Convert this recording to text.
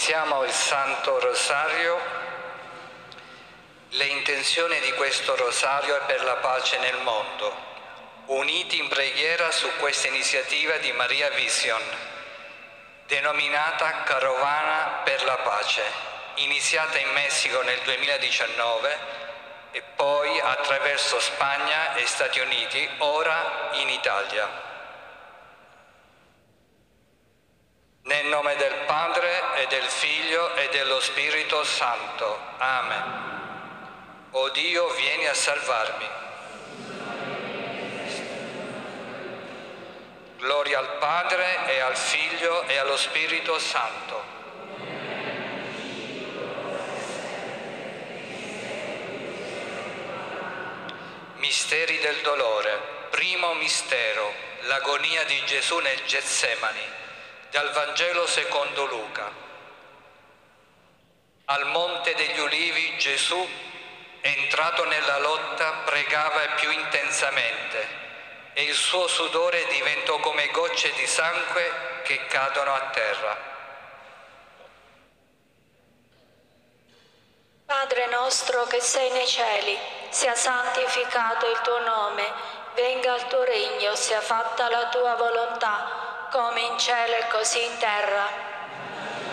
Iniziamo il Santo Rosario. Le intenzioni di questo rosario è per la pace nel mondo, uniti in preghiera su questa iniziativa di Maria Vision, denominata Carovana per la Pace, iniziata in Messico nel 2019 e poi attraverso Spagna e Stati Uniti, ora in Italia. Nel nome del Padre e del Figlio e dello Spirito Santo. Amen. O Dio, vieni a salvarmi. Gloria al Padre e al Figlio e allo Spirito Santo. Misteri del dolore. Primo mistero, l'agonia di Gesù nel Getsemani. Dal Vangelo secondo Luca. Al Monte degli Ulivi Gesù, entrato nella lotta, pregava più intensamente e il suo sudore diventò come gocce di sangue che cadono a terra. Padre nostro che sei nei cieli, sia santificato il tuo nome, venga il tuo regno, sia fatta la tua volontà, come in cielo e così in terra.